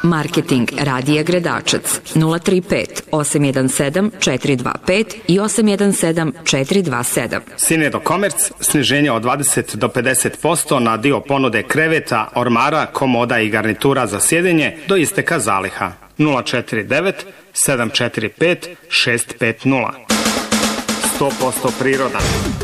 Marketing Radija Gredačac 035 817 425 i 817 427. Sinedo Komerc, sniženje od 20 do 50% na dio ponude kreveta, ormara, komoda i garnitura za sjedenje do isteka zaliha. 049 745 650. 100% prirodan.